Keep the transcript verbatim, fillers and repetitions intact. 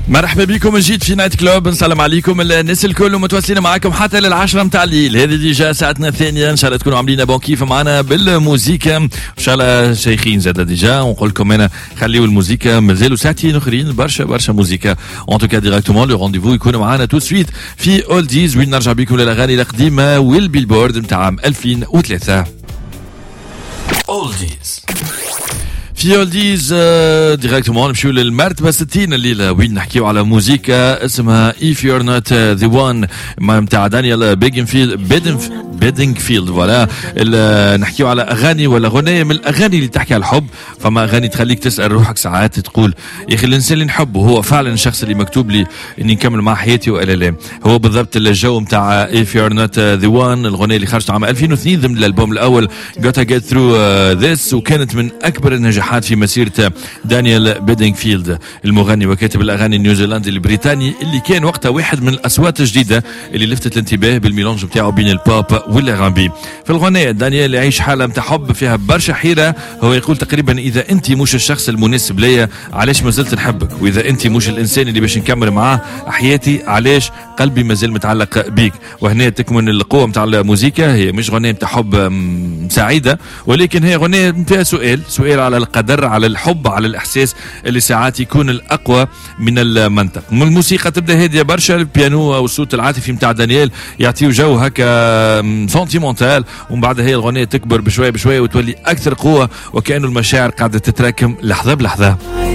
مرحبا بكم من جديد في نايت كلوب. نسلم عليكم الناس الكل ومتواصلين معاكم حتى للعشرة متاع الليل. هذه ديجا ساعتنا الثانية، ان شاء الله تكونوا عاملين بون كيف معنا بالموسيقى، ان شاء الله شيخين زاد ديجا. ونقول لكم انا خليوا الموسيقى مازالوا ساعتين اخرين، برشا برشا موسيقى. ان توكا ديريكتومون لو رونديفو يكون معنا تو سويت في اولديز، وين نرجع بكم للاغاني القديمة والبيلبورد نتاع عام ألفين وثلاثة. اولديز في اولديز ديريكتومون نمشيو للمرتبة ستين الليلة، وين نحكيو على موسيقى اسمها If You're Not The One متاع دانيال بيدنفيلد بيدنفيلد فوالا. نحكيو على اغاني ولا غنية من الاغاني اللي تحكي على الحب. فما اغاني تخليك تسأل روحك ساعات، تقول يا اخي الانسان اللي نحبه هو فعلا الشخص اللي مكتوب لي اني نكمل مع حياتي ولا لا؟ هو بالضبط الجو متاع If You're Not The One، الغنية اللي خرجت عام ألفين واثنين ضمن الالبوم الاول Gotta Get Through This، وكانت من اكبر النجاحات في مسيرة دانيال بيدنفيلد، المغني وكاتب الاغاني النيوزيلندي البريطاني اللي كان وقتها واحد من الاصوات الجديده اللي لفتت الانتباه بالميلونج بتاعه بين البوب والارامبي. في الغناء دانيال يعيش حاله متاع حب فيها برشا حيره. هو يقول تقريبا اذا انت مش الشخص المناسب ليا علاش ما زلت نحبك، واذا انت مش الانسان اللي باش نكمل معاه حياتي علاش قلبي مازال متعلق بيك. وهنا تكمن القوه متاع الموسيقى، هي مش غناء متاع حب سعيده، ولكن هي غناء فيها سؤال سؤال على القدر، على الحب، على الاحساس اللي ساعات يكون الاقوى من المنطق. الموسيقى تبدا هاديه برشا، البيانو والصوت العاطفي نتاع دانيال يعطيو جو هكا سونتيمونتال، ومن بعد هي الغنية تكبر بشويه بشويه وتولي اكثر قوه، وكانه المشاعر قاعده تتراكم لحظه بلحظه.